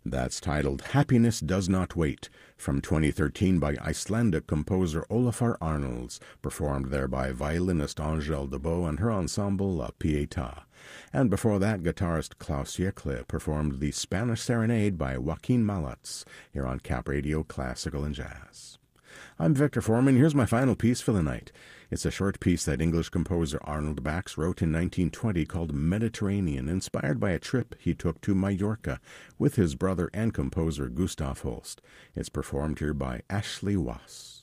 That's titled Happiness Does Not Wait, from 2013 by Icelandic composer Olafur Arnalds, performed there by violinist Angèle Debeau and her ensemble La Pietà. And before that, guitarist Klaus Jekle performed the Spanish Serenade by Joaquin Malats, here on Cap Radio Classical and Jazz. I'm Victor Foreman. Here's my final piece for the night. It's a short piece that English composer Arnold Bax wrote in 1920 called Mediterranean, inspired by a trip he took to Mallorca with his brother and composer Gustav Holst. It's performed here by Ashley Wass.